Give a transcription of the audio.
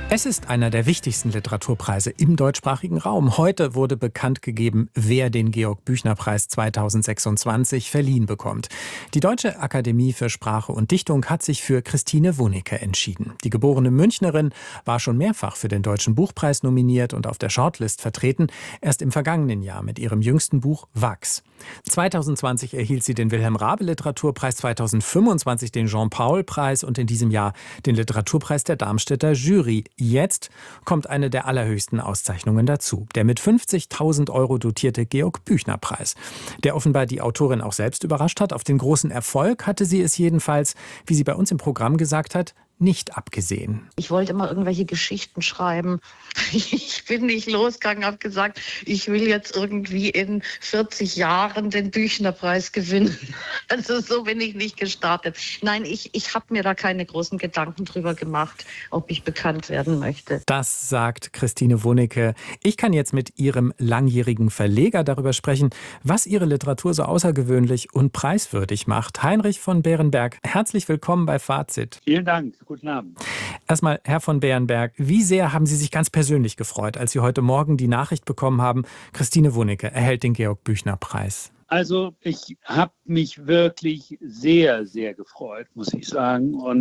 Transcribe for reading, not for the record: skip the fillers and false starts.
Es ist einer der wichtigsten Literaturpreise im deutschsprachigen Raum. Heute wurde bekannt gegeben, wer den Georg-Büchner-Preis 2026 verliehen bekommt. Die Deutsche Akademie für Sprache und Dichtung hat sich für Christine Wunicke entschieden. Die geborene Münchnerin war schon mehrfach für den Deutschen Buchpreis nominiert und auf der Shortlist vertreten, erst im vergangenen Jahr mit ihrem jüngsten Buch Wachs. 2020 erhielt sie den Wilhelm-Raabe-Literaturpreis, 2025 den Jean-Paul-Preis und in diesem Jahr den Literaturpreis der Darmstädter Jury. Jetzt kommt eine der allerhöchsten Auszeichnungen dazu, der mit 50.000 € dotierte Georg-Büchner-Preis, der offenbar die Autorin auch selbst überrascht hat. Auf den großen Erfolg hatte sie es jedenfalls, wie sie bei uns im Programm gesagt hat, nicht abgesehen. Ich wollte immer irgendwelche Geschichten schreiben. Ich bin nicht losgegangen, habe gesagt, ich will jetzt irgendwie in 40 Jahren den Büchnerpreis gewinnen. Also so bin ich nicht gestartet. Nein, ich habe mir da keine großen Gedanken drüber gemacht, ob ich bekannt werden möchte. Das sagt Christine Wunicke. Ich kann jetzt mit ihrem langjährigen Verleger darüber sprechen, was ihre Literatur so außergewöhnlich und preiswürdig macht. Heinrich von Beerenberg, herzlich willkommen bei Fazit. Vielen Dank. Guten Abend. Erstmal, Herr von Beerenberg, wie sehr haben Sie sich ganz persönlich gefreut, als Sie heute Morgen die Nachricht bekommen haben, Christine Wunicke erhält den Georg-Büchner-Preis? Also ich habe mich wirklich sehr, sehr gefreut, muss ich sagen. Und